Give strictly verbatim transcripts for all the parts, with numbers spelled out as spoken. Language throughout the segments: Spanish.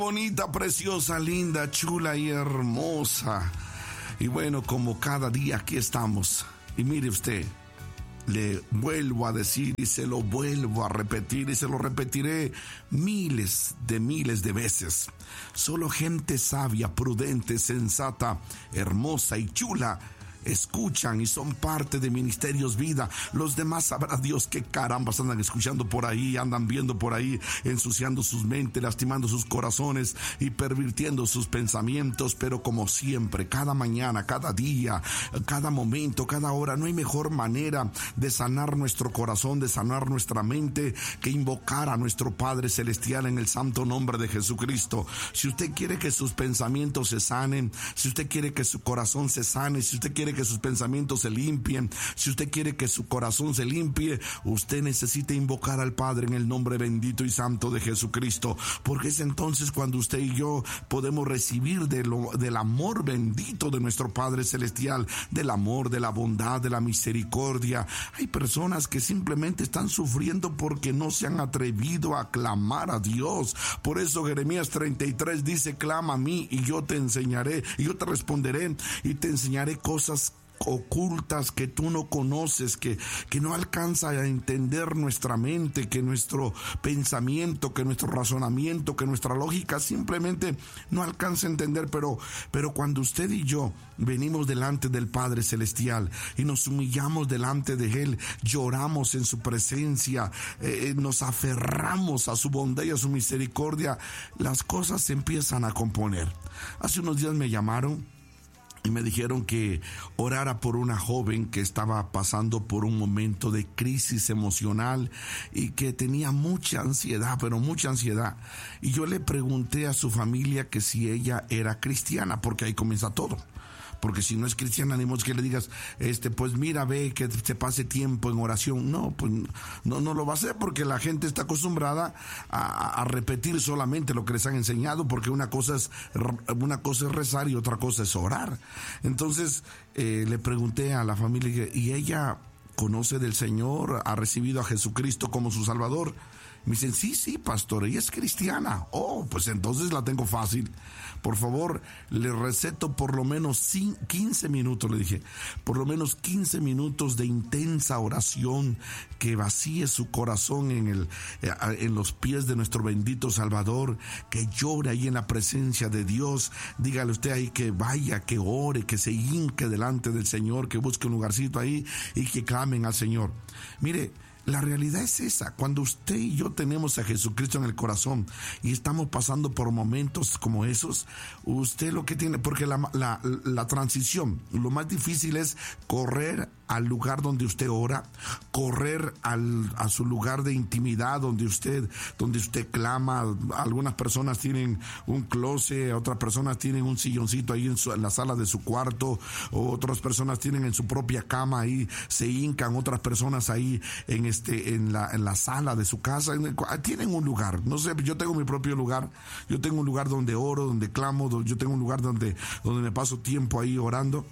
Bonita, preciosa, linda, chula y hermosa. Y bueno, como cada día aquí estamos. Y mire usted, le vuelvo a decir y se lo vuelvo a repetir y se lo repetiré miles de miles de veces. Solo gente sabia, prudente, sensata, hermosa y chula escuchan y son parte de Ministerios Vida. Los demás sabrá Dios qué carambas andan escuchando por ahí, andan viendo por ahí, ensuciando sus mentes, lastimando sus corazones y pervirtiendo sus pensamientos. Pero como siempre, cada mañana, cada día, cada momento, cada hora, no hay mejor manera de sanar nuestro corazón, de sanar nuestra mente, que invocar a nuestro Padre Celestial en el santo nombre de Jesucristo. Si usted quiere que sus pensamientos se sanen, si usted quiere que su corazón se sane, si usted quiere que sus pensamientos se limpien, si usted quiere que su corazón se limpie, usted necesita invocar al Padre en el nombre bendito y santo de Jesucristo, porque es entonces cuando usted y yo podemos recibir de lo, del amor bendito de nuestro Padre Celestial, del amor, de la bondad, de la misericordia. Hay personas que simplemente están sufriendo porque no se han atrevido a clamar a Dios. Por eso Jeremías treinta y tres dice: clama a mí y yo te enseñaré, y yo te responderé y te enseñaré cosas ocultas que tú no conoces, que, que no alcanza a entender nuestra mente, que nuestro pensamiento, que nuestro razonamiento, que nuestra lógica simplemente no alcanza a entender. Pero, pero cuando usted y yo venimos delante del Padre Celestial y nos humillamos delante de Él, lloramos en su presencia, eh, nos aferramos a su bondad y a su misericordia, las cosas se empiezan a componer. Hace unos días me llamaron y me dijeron que orara por una joven que estaba pasando por un momento de crisis emocional y que tenía mucha ansiedad, pero mucha ansiedad. Y yo le pregunté a su familia que si ella era cristiana, porque ahí comienza todo. Porque si no es cristiana, ni modo que le digas, este, pues mira, ve que se pase tiempo en oración. No, pues no, no lo va a hacer, porque la gente está acostumbrada a, a repetir solamente lo que les han enseñado, porque una cosa es, una cosa es rezar y otra cosa es orar. Entonces, eh, le pregunté a la familia, ¿y ella conoce del Señor? ¿Ha recibido a Jesucristo como su Salvador? Me dicen, sí, sí, pastor, ella es cristiana. Oh, pues entonces la tengo fácil. Por favor, le receto por lo menos quince minutos, le dije, por lo menos quince minutos de intensa oración, que vacíe su corazón en el, en los pies de nuestro bendito Salvador, que llore ahí en la presencia de Dios. Dígale usted ahí que vaya, que ore, que se hinque delante del Señor, que busque un lugarcito ahí y que clamen al Señor. Mire, la realidad es esa. Cuando usted y yo tenemos a Jesucristo en el corazón y estamos pasando por momentos como esos, usted lo que tiene, porque la, la, la transición, lo más difícil es correr al lugar donde usted ora, correr al, a su lugar de intimidad donde usted, donde usted clama. Algunas personas tienen un closet, otras personas tienen un silloncito ahí en, su, en la sala de su cuarto, o otras personas tienen en su propia cama ahí, se hincan, otras personas ahí en este, en la, en la sala de su casa, en el, tienen un lugar. No sé, yo tengo mi propio lugar, yo tengo un lugar donde oro, donde clamo, yo tengo un lugar donde, donde me paso tiempo ahí orando.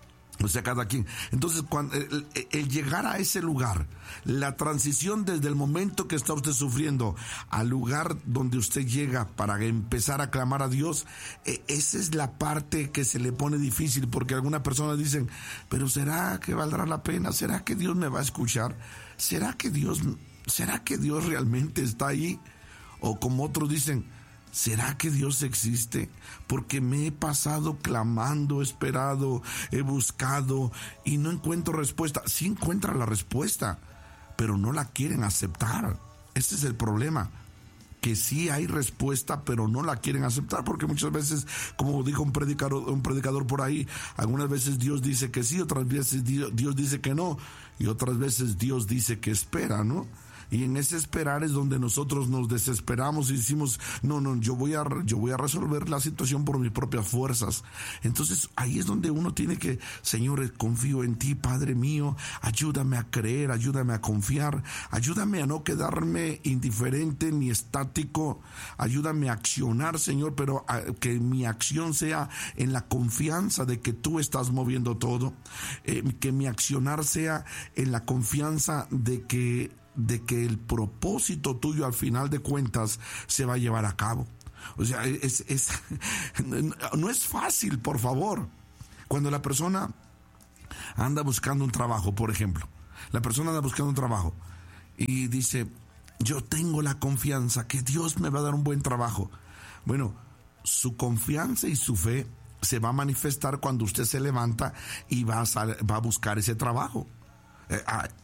O sea, cada quien. Entonces, cuando el, el llegar a ese lugar, la transición desde el momento que está usted sufriendo al lugar donde usted llega para empezar a clamar a Dios, eh, esa es la parte que se le pone difícil, porque algunas personas dicen, pero ¿será que valdrá la pena? ¿Será que Dios me va a escuchar? ¿Será que Dios, será que Dios realmente está ahí? O como otros dicen, ¿será que Dios existe? Porque me he pasado clamando, esperado, he buscado y no encuentro respuesta. Sí encuentra la respuesta, pero no la quieren aceptar. Ese es el problema, que sí hay respuesta, pero no la quieren aceptar, porque muchas veces, como dijo un predicador, un predicador por ahí, algunas veces Dios dice que sí, otras veces Dios, Dios dice que no, y otras veces Dios dice que espera, ¿no? Y en ese esperar es donde nosotros nos desesperamos y decimos, no, no, yo voy a, yo voy a resolver la situación por mis propias fuerzas. Entonces ahí es donde uno tiene que, Señor, confío en ti, Padre mío, ayúdame a creer, ayúdame a confiar, ayúdame a no quedarme indiferente ni estático, ayúdame a accionar, Señor, pero a, que mi acción sea en la confianza de que tú estás moviendo todo, eh, que mi accionar sea en la confianza de que de que el propósito tuyo al final de cuentas se va a llevar a cabo. O sea, es, es, no es fácil, por favor. Cuando la persona anda buscando un trabajo, por ejemplo, la persona anda buscando un trabajo y dice, yo tengo la confianza que Dios me va a dar un buen trabajo. Bueno, su confianza y su fe se va a manifestar cuando usted se levanta y va a, sal, va a buscar ese trabajo. Eh,